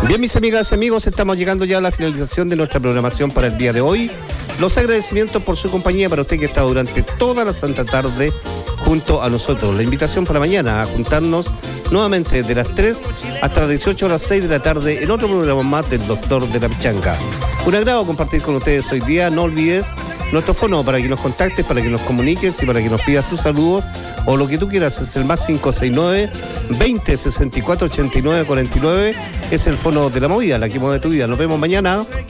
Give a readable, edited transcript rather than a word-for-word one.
Bien, mis amigas y amigos, estamos llegando ya a la finalización de nuestra programación para el día de hoy. Los agradecimientos por su compañía para usted que está durante toda la santa tarde junto a nosotros. La invitación para mañana a juntarnos nuevamente de las 3 hasta las 18 horas 6 de la tarde en otro programa más del Doctor de la Pichanga. Un agrado compartir con ustedes hoy día. No olvides nuestro fono para que nos contactes, para que nos comuniques y para que nos pidas tus saludos o lo que tú quieras. Es el más 569 20 64 89 49. Es el fono de la movida, la que mueve tu vida. Nos vemos mañana.